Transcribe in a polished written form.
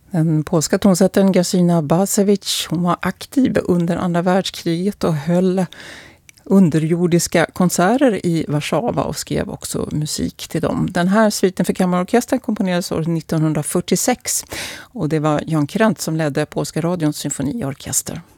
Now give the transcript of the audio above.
Den polska tonsättaren Gasina Basewicz, hon var aktiv under andra världskriget och höll underjordiska konserter i Warszawa och skrev också musik till dem. Den här sviten för kammarorkestern komponerades år 1946 och det var Jan Krant som ledde Polska radions symfoniorkester.